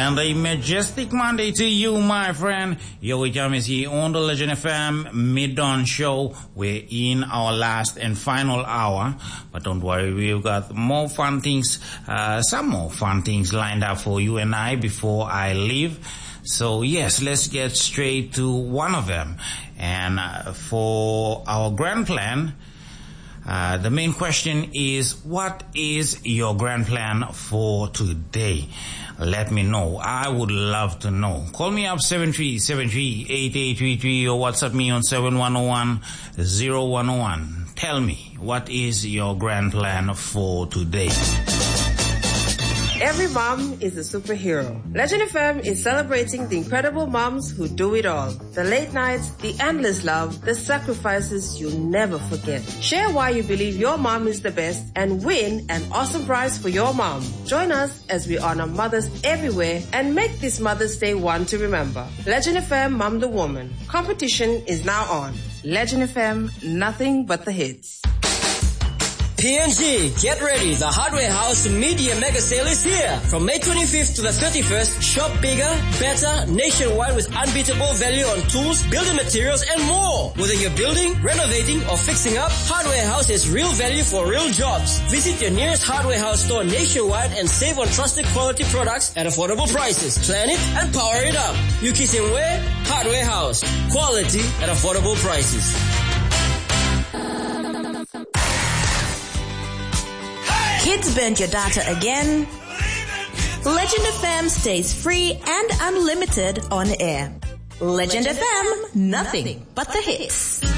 And a majestic Monday to you, my friend. Yogi Jam is here on the Legend FM Mid-Dawn Show. We're in our last and final hour. But don't worry, we've got more fun things, some more fun things lined up for you and I before I leave. So yes, let's get straight to one of them. And for our grand plan, the main question is, what is your grand plan for today? Let me know. I would love to know. Call me up 7373-8833 or WhatsApp me on 7101-0101. Tell me, what is your grand plan for today? Every mom is a superhero. Legend FM is celebrating the incredible moms who do it all. The late nights, the endless love, the sacrifices you'll never forget. Share why you believe your mom is the best and win an awesome prize for your mom. Join us as we honor mothers everywhere and make this Mother's Day one to remember. Legend FM Mom the Woman. Competition is now on. Legend FM, nothing but the hits. PNG, get ready. The Hardware House Media Mega Sale is here. From May 25th to the 31st, shop bigger, better, nationwide with unbeatable value on tools, building materials, and more. Whether you're building, renovating, or fixing up, Hardware House is real value for real jobs. Visit your nearest Hardware House store nationwide and save on trusted quality products at affordable prices. Plan it and power it up. Yukisimwe, Hardware House. Quality at affordable prices. Kids burned your data again? Legend FM stays free and unlimited on air. Legend FM, nothing but the hits.